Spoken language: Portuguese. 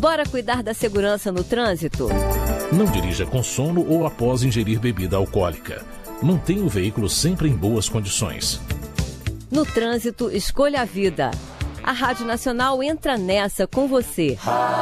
Bora cuidar da segurança no trânsito? Não dirija com sono ou após ingerir bebida alcoólica. Mantenha o veículo sempre em boas condições. No trânsito, escolha a vida. A Rádio Nacional entra nessa com você.